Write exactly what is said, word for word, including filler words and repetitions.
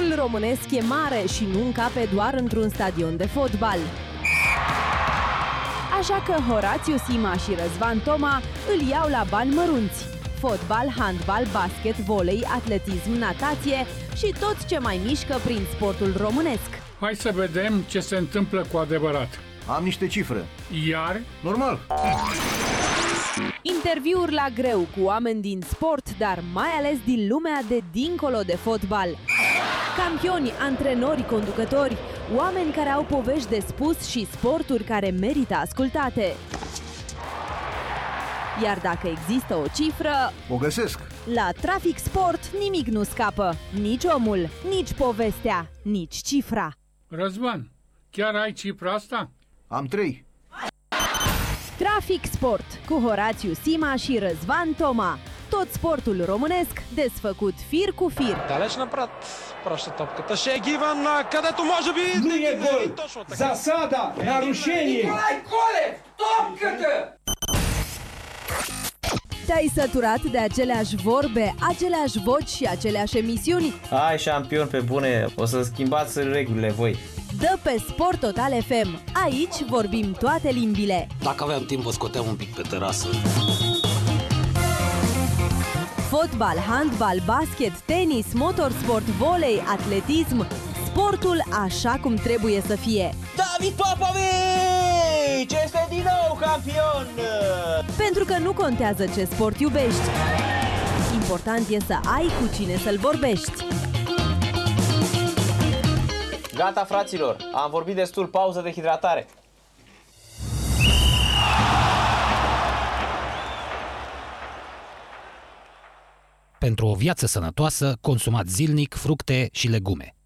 Sportul românesc e mare și nu încape doar într-un stadion de fotbal. Așa că Horațiu Sima și Răzvan Toma îl iau la bani mărunți. Fotbal, handbal, basket, volei, atletism, natație și tot ce mai mișcă prin sportul românesc. Hai să vedem ce se întâmplă cu adevărat. Am niște cifre. Iar? Normal. Interviuri la greu cu oameni din sport, dar mai ales din lumea de dincolo de fotbal. Campioni, antrenori, conducători, oameni care au povești de spus și sporturi care merită ascultate. Iar dacă există o cifră, o găsesc. La Trafic Sport nimic nu scapă. Nici omul, nici povestea, nici cifra. Răzvan, chiar ai cifra asta? Am trei. Trafic Sport cu Horațiu Sima și Răzvan Toma. Tot sportul românesc desfăcut fir cu fir. Далеч напред праща топката. Шеги Иван, където може би... Nu e gol! Засада! Нарушение! Николай Колев! Топката! Te-ai săturat de aceleași vorbe, aceleași voci și aceleași emisiuni? Hai, șampion, pe bune, o să schimbați regulile voi. Dă pe Sport Total F M. Aici vorbim toate limbile. Dacă aveam timp, vă scoteam un pic pe terasă. Fotbal, handbal, basket, tenis, motorsport, volei, atletism. Sportul așa cum trebuie să fie. David Popovici este din nou campion! Pentru că nu contează ce sport iubești. Important e să ai cu cine să-l vorbești. Gata, fraților, am vorbit destul, pauză de hidratare. Pentru o viață sănătoasă, consumați zilnic fructe și legume.